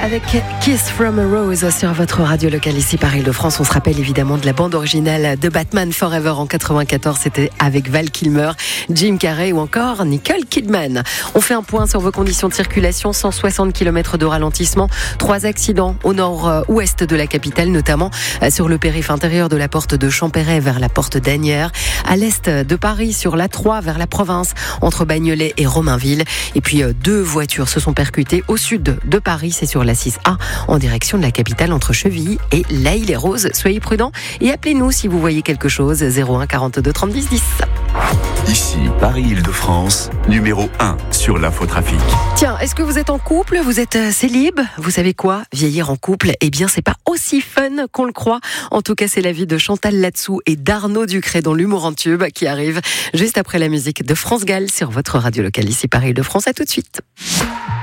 avec Kiss from a Rose sur votre radio locale ici Paris-Île-de-France. On se rappelle évidemment de la bande originale de Batman Forever en 94. C'était avec Val Kilmer, Jim Carrey ou encore Nicole Kidman. On fait un point sur vos conditions de circulation. 160 km de ralentissement. 3 accidents au nord-ouest de la capitale, notamment sur le périph' intérieur de la porte de Champéret vers la porte d'Asnières. À l'est de Paris, sur l'A3 vers la province, entre Bagnolet et Romainville. Et puis 2 voitures se sont percutées au sud de Paris. C'est sur la 6A en direction de la capitale entre Chevilly et L'Haÿ-les-Roses. Soyez prudents et appelez-nous si vous voyez quelque chose. 01 42 30 10 10. Ici, Paris-Île-de-France, numéro 1 sur l'infotrafic. Tiens, est-ce que vous êtes en couple? Vous êtes célib? Vous savez quoi? Vieillir en couple, eh bien, c'est pas aussi fun qu'on le croit. En tout cas, c'est l'avis de Chantal Latsou et d'Arnaud Ducré dans l'humour en tube qui arrive juste après la musique de France Gall sur votre radio locale ici Paris-Île-de-France. À tout de suite.